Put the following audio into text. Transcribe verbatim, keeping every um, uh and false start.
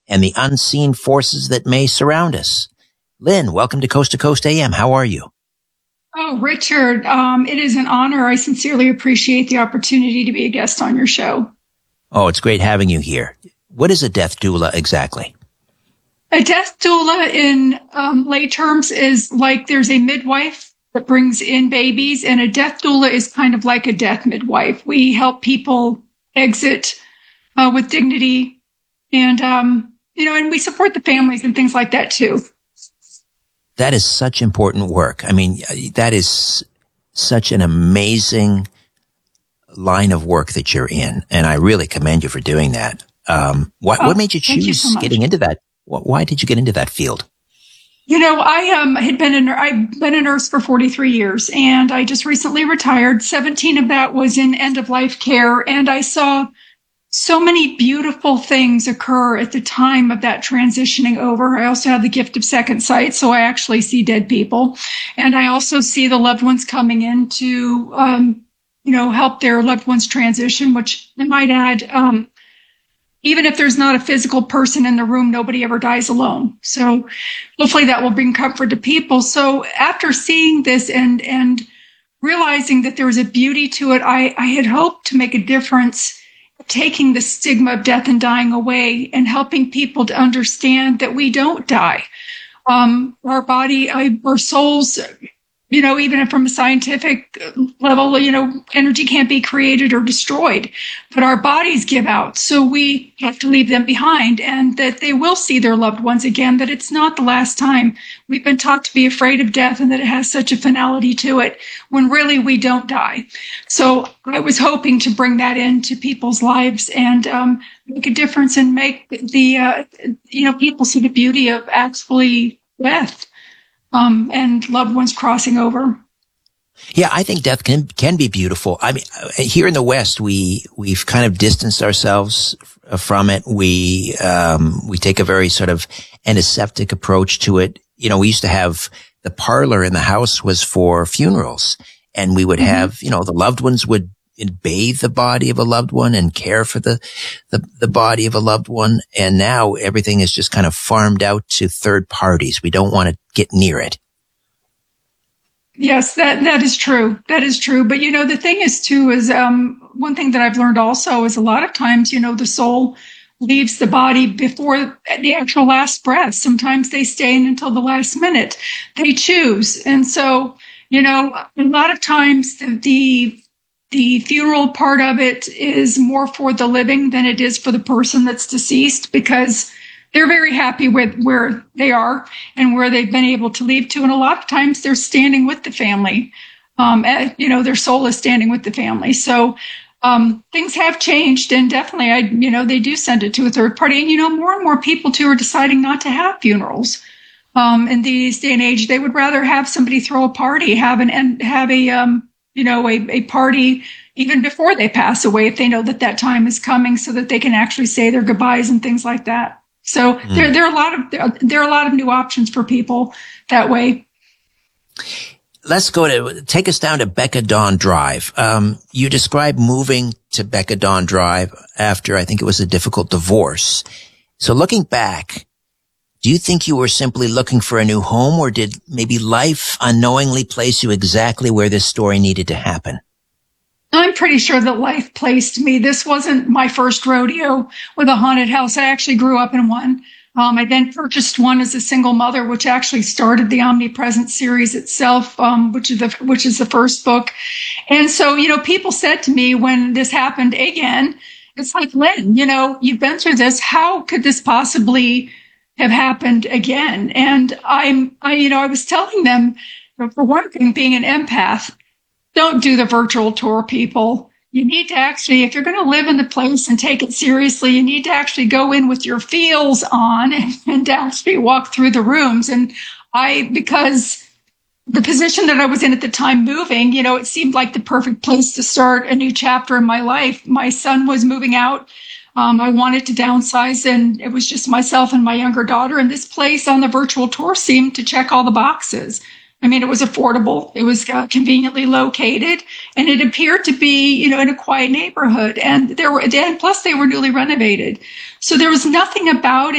and the unseen forces that may surround us. Lynn, welcome to Coast to Coast A M. How are you? Oh, Richard, um, it is an honor. I sincerely appreciate the opportunity to be a guest on your show. Oh, it's great having you here. What is a death doula exactly? A death doula in um, lay terms is like there's a midwife that brings in babies, and a death doula is kind of like a death midwife. We help people exit uh, with dignity, and, um, you know, and we support the families and things like that too. That is such important work. I mean, that is such an amazing line of work that you're in, and I really commend you for doing that. Um, what, oh, what made you choose you so getting into that? Why did you get into that field? You know, I um, had been a, I've been a nurse for forty-three years, and I just recently retired. seventeen of that was in end-of-life care, and I saw so many beautiful things occur at the time of that transitioning over. I also have the gift of second sight, so I actually see dead people. And I also see the loved ones coming in to, um, you know, help their loved ones transition, which I might add, um, even if there's not a physical person in the room, nobody ever dies alone. So hopefully that will bring comfort to people. So after seeing this and, and realizing that there was a beauty to it, I, I had hoped to make a difference, taking the stigma of death and dying away and helping people to understand that we don't die. Um, our body, I, our souls, you know, even from a scientific level, you know, energy can't be created or destroyed, but our bodies give out. So we have to leave them behind, and that they will see their loved ones again, that it's not the last time. We've been taught to be afraid of death and that it has such a finality to it when really we don't die. So I was hoping to bring that into people's lives and um, make a difference and make the, uh, you know, people see the beauty of actually death. Um, and loved ones crossing over. Yeah, I think death can can be beautiful. I mean, here in the West, we we've kind of distanced ourselves from it. We um, we take a very sort of antiseptic approach to it. You know, we used to have the parlor in the house was for funerals, and we would have, mm-hmm. you know, the loved ones would bathe the body of a loved one and care for the, the, the body of a loved one. And now everything is just kind of farmed out to third parties. We don't want to get near it. Yes, that, that is true. That is true. But, you know, the thing is too, is, um, one thing that I've learned also is a lot of times, you know, the soul leaves the body before the actual last breath. Sometimes they stay in until the last minute. They choose. And so, you know, a lot of times the, the The funeral part of it is more for the living than it is for the person that's deceased, because they're very happy with where they are and where they've been able to leave to. And a lot of times they're standing with the family. Um, and, you know, their soul is standing with the family. So um, things have changed, and definitely, I, you know, they do send it to a third party. And, you know, more and more people too are deciding not to have funerals. Um, in these day and age, they would rather have somebody throw a party, have an, and have a, um, you know, a, a party even before they pass away, if they know that that time is coming, so that they can actually say their goodbyes and things like that. So mm. there, there are a lot of, there, there are a lot of new options for people that way. Let's go to, take us down to Becca Dawn Drive. Um, you described moving to Becca Dawn Drive after, I think it was a difficult divorce. So looking back, do you think you were simply looking for a new home, or did maybe life unknowingly place you exactly where this story needed to happen? I'm pretty sure that life placed me. This wasn't my first rodeo with a haunted house. I actually grew up in one. Um, I then purchased one as a single mother, which actually started the Omnipresent series itself, um, which is the which is the first book. And so, you know, people said to me when this happened again, it's like, Lynn, you know, you've been through this. How could this possibly have happened again? And I'm, I, you know, I was telling them, for one thing, being an empath, don't do the virtual tour, people. You need to actually, if you're going to live in the place and take it seriously, you need to actually go in with your feels on and, and actually walk through the rooms. And I, because the position that I was in at the time moving, you know, it seemed like the perfect place to start a new chapter in my life. My son was moving out. Um, I wanted to downsize, and it was just myself and my younger daughter. And this place on the virtual tour seemed to check all the boxes. I mean, it was affordable. It was uh, conveniently located, and it appeared to be, you know, in a quiet neighborhood. And there were, and plus they were newly renovated. So there was nothing about it